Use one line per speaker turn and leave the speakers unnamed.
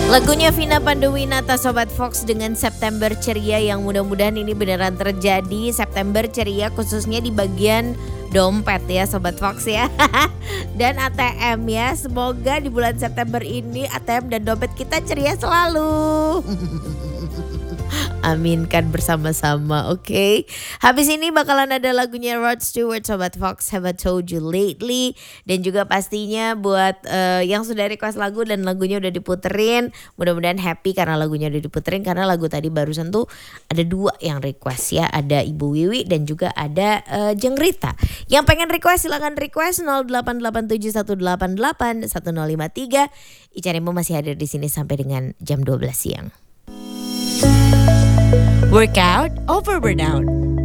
Lagunya Vina Panduwinata Sobat Fox dengan September Ceria yang mudah-mudahan ini beneran terjadi. September Ceria khususnya di bagian dompet ya Sobat Fox ya. Dan ATM ya. Semoga di bulan September ini ATM dan dompet kita ceria selalu. Aminkan bersama-sama, oke? Habis ini bakalan ada lagunya Rod Stewart Sobat Fox, Have I Told You Lately. Dan juga pastinya buat yang sudah request lagu dan lagunya udah diputerin, mudah-mudahan happy karena lagunya udah diputerin. Karena lagu tadi barusan tuh ada 2 yang request ya, ada Ibu Wiwi dan juga ada Jeng Rita. Yang pengen request silakan request 0887188105 3. Ica Nemo masih hadir di sini sampai dengan jam 12 siang.
Workout over burnout.